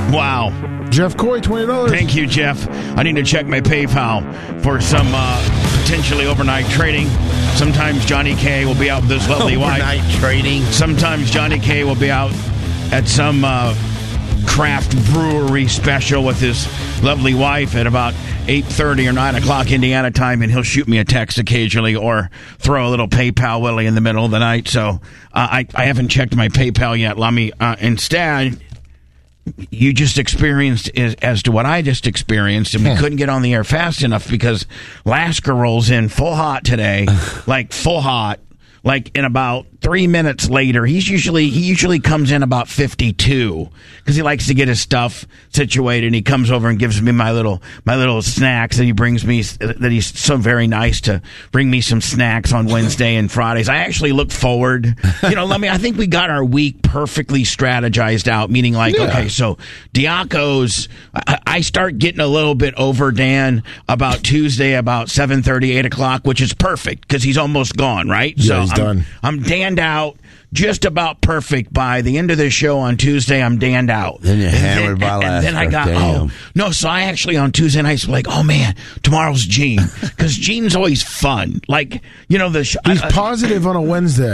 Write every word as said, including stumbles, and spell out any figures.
Wow. Jeff Coy, twenty dollars. Thank you, Jeff. I need to check my PayPal for some uh, potentially overnight trading. Sometimes Johnny K will be out with his lovely overnight wife. Overnight trading. Sometimes Johnny K will be out at some uh, craft brewery special with his lovely wife at about eight thirty or nine o'clock Indiana time, and he'll shoot me a text occasionally or throw a little PayPal Willie in the middle of the night. So uh, I, I haven't checked my PayPal yet. Let me uh, instead... You just experienced is, as to what I just experienced, and we couldn't get on the air fast enough because Lasker rolls in full hot today, like full hot, like in about three minutes later. He's usually he usually comes in about fifty-two because he likes to get his stuff situated. And he comes over and gives me my little my little snacks that he brings me. That he's so very nice to bring me some snacks on Wednesday and Fridays. I actually look forward. You know, let me. I think we got our week perfectly strategized out. Meaning, like, yeah. okay, so Diaco's. I, I start getting a little bit over Dan about Tuesday, about seven thirty, eight o'clock, which is perfect because he's almost gone. Right? Yeah, so he's I'm, done. I'm Dan out just about perfect. By the end of the show on Tuesday, I'm danned out. Then you're and hammered then, by and, Lasker. and then I got, Damn. oh, no, so I actually on Tuesday nights like, oh, man, tomorrow's Gene. Because Gene's always fun. Like, you know, the... Sh- He's I, positive on a Wednesday.